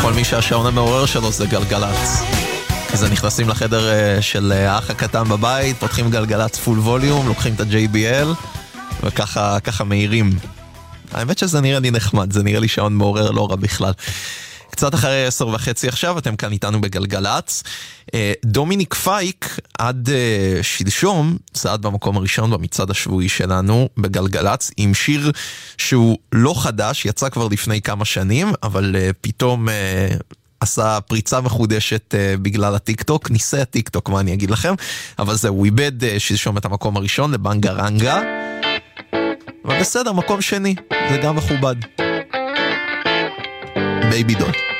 לכל מי שהשעון המעורר שלו זה גלגלץ. אז נכנסים לחדר של האח הקטן בבית, פותחים גלגלץ פול ווליום, לוקחים את ה-JBL וככה מהירים. האמת שזה נראה לי נחמד, זה נראה לי שעון מעורר לא רע בכלל. קצת אחרי 10:30 עכשיו, אתם כאן איתנו בגלגלץ. דומיניק פייק עד שלשום צעד במקום הראשון במצעד השבועי שלנו בגלגלץ, עם שיר שהוא לא חדש, יצא כבר לפני כמה שנים, אבל פתאום עשה פריצה מחודשת בגלל הטיקטוק, ניסי הטיקטוק, מה אני אגיד לכם, אבל זה הוא איבד שלשום את המקום הראשון לבנגרנגה, אבל בסדר, מקום שני, זה גם מכובד. בייבי דול.